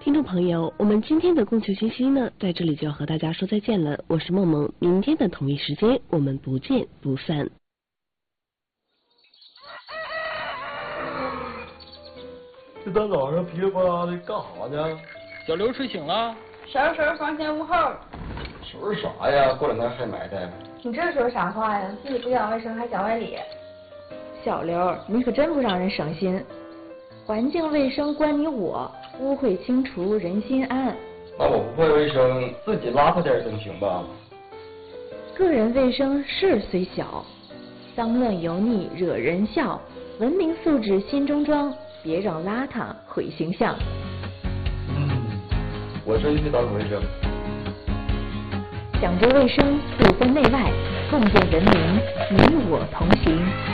听众朋友，我们今天的供求信息呢，在这里就要和大家说再见了。我是梦梦，明天的同一时间我们不见不散。 这大早上噼里啪啦的干啥呢？ 小刘睡醒了， 收拾房前屋后。 收拾啥呀？过两天还埋汰。 你这说啥话呀？自己不讲卫生还讲外理。小刘，你可真不让人省心。环境卫生关你我，污秽清除人心安。 那我不会卫生，自己邋遢点总行吧？ 个人卫生事虽小，脏乱油腻惹人笑。文明素质心中装，别让邋遢毁形象。 我这就去打扫卫生。 讲究卫生不分内外，共建文明，你我同行。